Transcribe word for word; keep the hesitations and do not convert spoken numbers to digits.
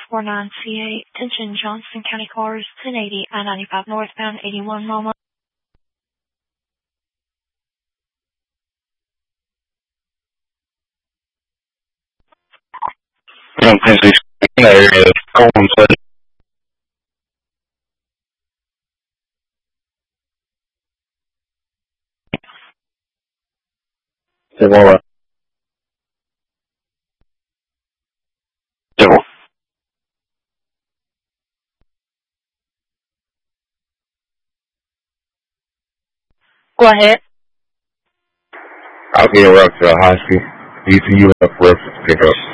four nine C eight. Attention, Johnson County cars, ten eighty, I ninety-five northbound, eighty-one Loma. From Tennessee, area, Coleman said. Civil. Civil. Go ahead. I'll get a route to a high speed. D C U F reference pickup.